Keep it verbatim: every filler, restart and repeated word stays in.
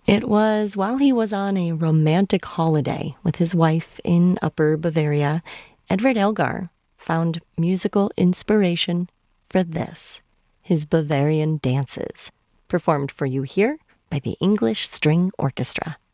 It was while he was on a romantic holiday with his wife in Upper Bavaria, Edvard Elgar found musical inspiration for this, his Bavarian dances, performed for you here by the English String Orchestra.